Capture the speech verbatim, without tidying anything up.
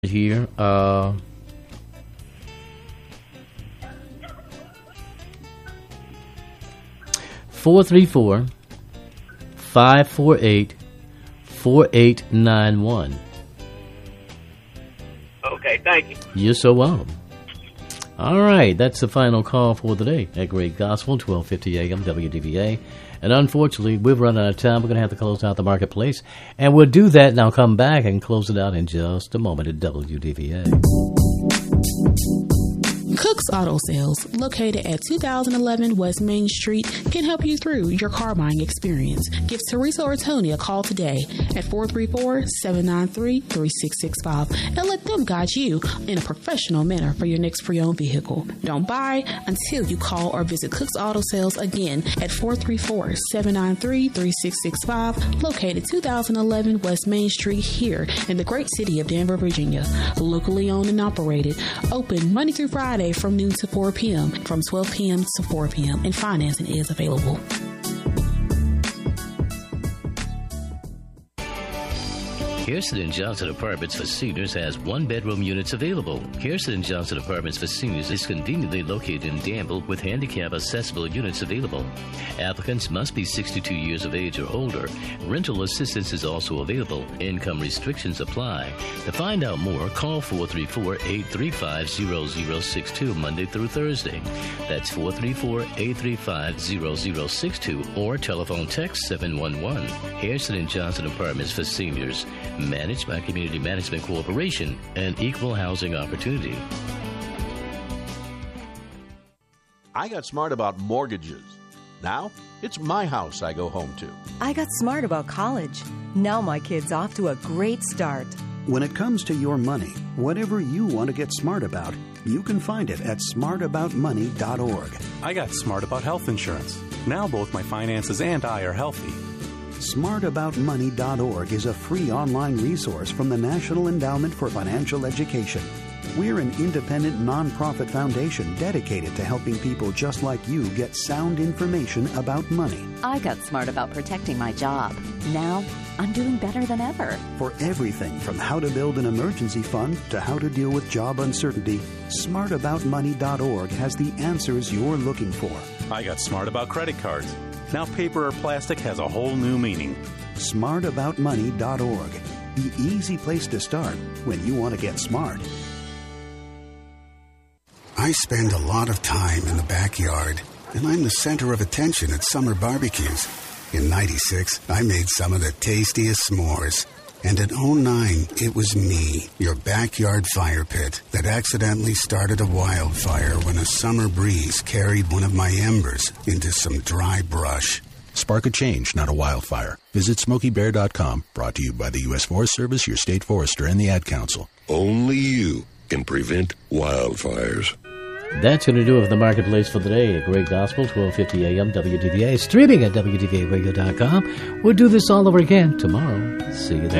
here. Uh, four three four, five four eight, four eight nine one. Okay, thank you. You're so welcome. All right, that's the final call for the day at Great Gospel, twelve fifty a.m. W D V A. And unfortunately, we've run out of time. We're going to have to close out the marketplace. And we'll do that, and I'll come back and close it out in just a moment at W D V A. Cook's Auto Sales, located at two thousand eleven West Main Street, can help you through your car buying experience. Give Teresa or Tony a call today at four three four, seven nine three, three six six five and let them guide you in a professional manner for your next pre-owned vehicle. Don't buy until you call or visit Cook's Auto Sales again at four three four, seven nine three, three six six five, located two thousand eleven West Main Street here in the great city of Danvers, Virginia. Locally owned and operated. Open Monday through Friday from noon to four p.m., from twelve p.m. to four p.m., and financing is available. Kirsten and Johnson Apartments for Seniors has one-bedroom units available. Kirsten and Johnson Apartments for Seniors is conveniently located in Danville with handicap-accessible units available. Applicants must be sixty-two years of age or older. Rental assistance is also available. Income restrictions apply. To find out more, call four three four, eight three five, zero zero six two Monday through Thursday. That's four three four, eight three five, zero zero six two or telephone text seven one one. Kirsten and Johnson Apartments for Seniors, managed by Community Management Corporation and Equal Housing Opportunity. I got smart about mortgages. Now, it's my house I go home to. I got smart about college. Now my kid's off to a great start. When it comes to your money, whatever you want to get smart about, you can find it at smart about money dot org. I got smart about health insurance. Now both my finances and I are healthy. smart about money dot org is a free online resource from the National Endowment for Financial Education. We're an independent nonprofit foundation dedicated to helping people just like you get sound information about money. I got smart about protecting my job. Now, I'm doing better than ever. For everything from how to build an emergency fund to how to deal with job uncertainty, smart about money dot org has the answers you're looking for. I got smart about credit cards. Now paper or plastic has a whole new meaning. smart about money dot org. The easy place to start when you want to get smart. I spend a lot of time in the backyard, and I'm the center of attention at summer barbecues. In ninety-six, I made some of the tastiest s'mores. And in oh nine, it was me, your backyard fire pit, that accidentally started a wildfire when a summer breeze carried one of my embers into some dry brush. Spark a change, not a wildfire. Visit Smokey Bear dot com, brought to you by the U S Forest Service, your state forester, and the Ad Council. Only you can prevent wildfires. That's going to do it for the marketplace for the day at Great Gospel, twelve fifty a.m. W D V A, streaming at W D V A radio dot com. We'll do this all over again tomorrow. See you then.